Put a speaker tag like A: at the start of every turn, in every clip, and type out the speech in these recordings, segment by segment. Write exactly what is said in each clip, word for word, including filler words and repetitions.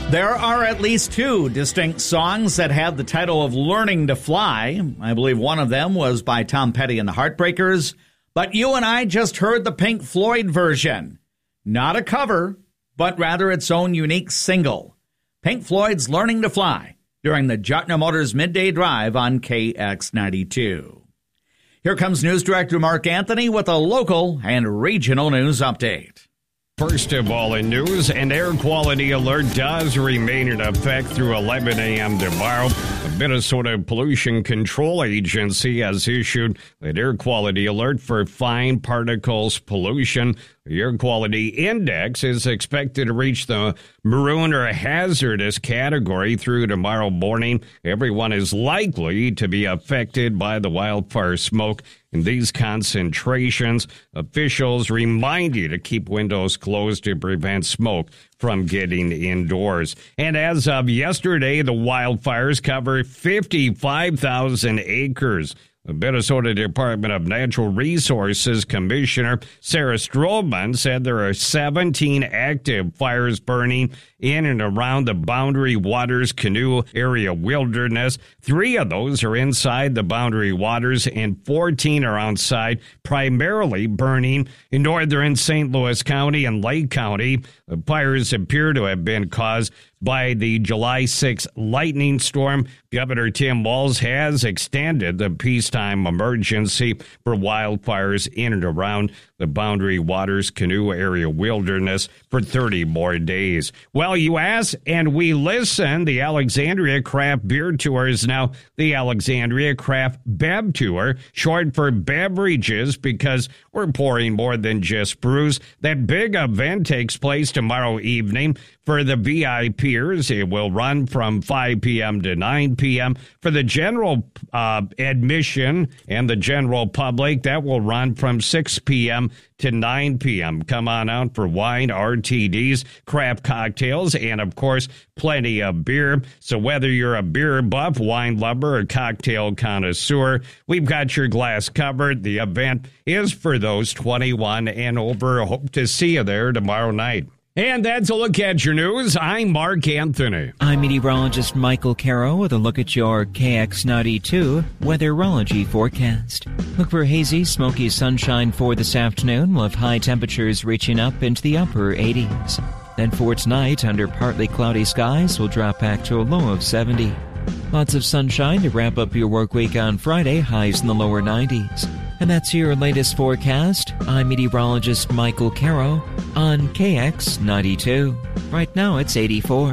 A: There are at least two distinct songs that have the title of Learning to Fly. I believe one of them was by Tom Petty and the Heartbreakers, but you and I just heard the Pink Floyd version. Not a cover, but rather its own unique single. Pink Floyd's Learning to Fly during the Jotner Motors Midday Drive on K X ninety-two. Here comes News Director Mark Anthony with a local and regional news update.
B: First of all, in news, an air quality alert does remain in effect through eleven a.m. tomorrow. The Minnesota Pollution Control Agency has issued an air quality alert for fine particles pollution. The air quality index is expected to reach the maroon or hazardous category through tomorrow morning. Everyone is likely to be affected by the wildfire smoke. In these concentrations, officials remind you to keep windows closed to prevent smoke from getting indoors. And as of yesterday, the wildfires cover fifty-five thousand acres. The Minnesota Department of Natural Resources Commissioner Sarah Stroman said there are seventeen active fires burning in and around the Boundary Waters Canoe Area Wilderness. Three of those are inside the Boundary Waters and fourteen are outside, primarily burning in northern Saint Louis County and Lake County. The fires appear to have been caused by the July sixth lightning storm. Governor Tim Walz has extended the peacetime emergency for wildfires in and around the Boundary Waters Canoe Area Wilderness for thirty more days. Well, you ask and we listen. The Alexandria Craft Beer Tour is now the Alexandria Craft Bev Tour, short for beverages, because we're pouring more than just brews. That big event takes place tomorrow evening. For the V I Pers, it will run from five p.m. to nine p.m. For the general uh, admission and the general public, that will run from six p.m. to nine p.m. Come on out for wine, R T Ds, craft cocktails, and, of course, plenty of beer. So whether you're a beer buff, wine lover, or cocktail connoisseur, we've got your glass covered. The event is for those twenty-one and over. Hope to see you there tomorrow night. And that's a look at your news. I'm Mark Anthony.
C: I'm meteorologist Michael Caro with a look at your K X ninety-two weatherology forecast. Look for hazy, smoky sunshine for this afternoon. We'll have high temperatures reaching up into the upper eighties. Then for tonight, under partly cloudy skies, we'll drop back to a low of seventy. Lots of sunshine to wrap up your work week on Friday, highs in the lower nineties. And that's your latest forecast. I'm meteorologist Michael Caro on K X ninety-two. Right now it's eighty-four.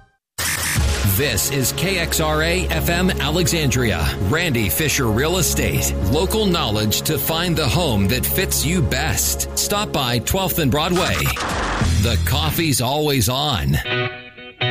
D: This is K X R A F M Alexandria. Randy Fisher Real Estate. Local knowledge to find the home that fits you best. Stop by twelfth and Broadway. The coffee's always on.